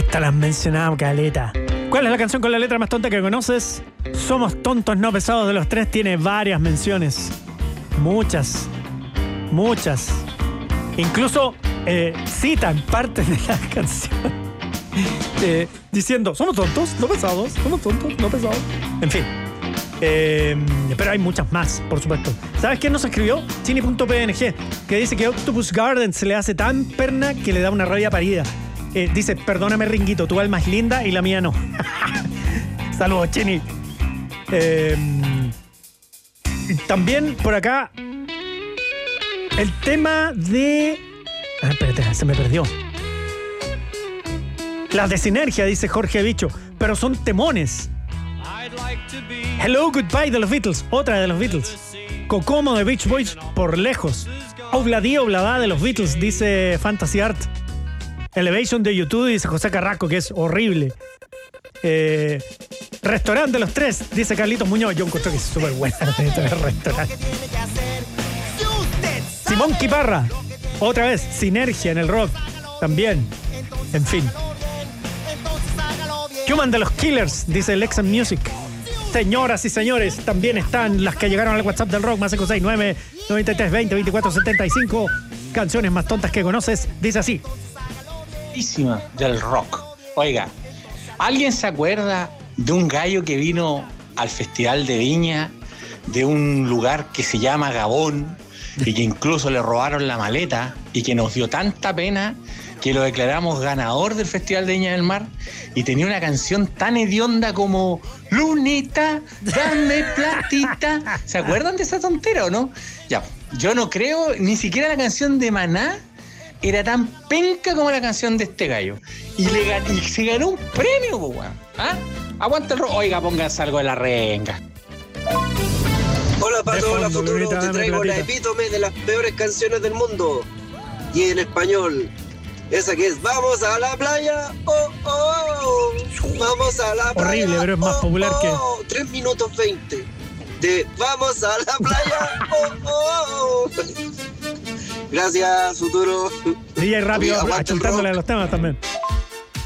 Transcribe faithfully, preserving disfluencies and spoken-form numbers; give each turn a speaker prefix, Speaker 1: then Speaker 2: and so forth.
Speaker 1: Esta la han mencionado, caleta. ¿Cuál es la canción con la letra más tonta que conoces? Somos tontos no pesados de los tres. Tiene varias menciones. Muchas. Muchas. Incluso eh, citan partes de la canción. Eh, diciendo, somos tontos, no pesados. Somos tontos, no pesados. En fin. Eh, pero hay muchas más, por supuesto. ¿Sabes quién nos escribió? Chini.png, que dice que Octopus Garden se le hace tan perna que le da una rabia parida. Eh, dice, perdóname, Ringuito, tu alma es linda y la mía no. Saludos, Chini. Eh, también por acá el tema de... Ah, espérate, se me perdió. Las de Sinergia, dice Jorge Bicho, pero son temones. Hello, Goodbye de los Beatles, otra de los Beatles. Kokomo de Beach Boys, por lejos. Obladí Oblada de los Beatles, dice Fantasy Art. Elevation de YouTube, dice José Carrasco, que es horrible. Eh, Restaurante de los Tres, dice Carlitos Muñoz. Yo encuentro que es súper buena el restaurante. Simón Kiparra, otra vez, Sinergia en el rock, también. En fin. Human de los Killers, dice Lexan Music. Señoras y señores, también están las que llegaron al WhatsApp del rock, más cinco seis nueve, nueve tres dos cero, veinticuatro setenta y cinco. Canciones más tontas que conoces, dice así.
Speaker 2: Del rock. Oiga, ¿alguien se acuerda de un gallo que vino al Festival de Viña de un lugar que se llama Gabón y que incluso le robaron la maleta y que nos dio tanta pena que lo declaramos ganador del Festival de Viña del Mar y tenía una canción tan hedionda como Lunita, dame platita? ¿Se acuerdan de esa tontera o no? Ya, yo no creo, ni siquiera la canción de Maná era tan penca como la canción de este gallo. Y, le gan- y se ganó un premio, po, weón. ¿Ah? Aguanta el rock. Oiga, pónganse algo de la renga.
Speaker 3: Hola, Pato, hola, Futuro.
Speaker 1: Lunita,
Speaker 3: Te traigo la
Speaker 1: platita.
Speaker 3: epítome de las peores canciones del mundo. Y en español, esa que es Vamos a la playa, oh, oh, vamos a la playa.
Speaker 1: Horrible, pero es más
Speaker 3: oh,
Speaker 1: popular que...
Speaker 3: oh, tres minutos veinte de Vamos a la playa, oh, oh. Gracias, Futuro.
Speaker 1: D J rápido,
Speaker 3: Oye, aguante el
Speaker 1: achuntándole a
Speaker 3: rock.
Speaker 1: los temas también.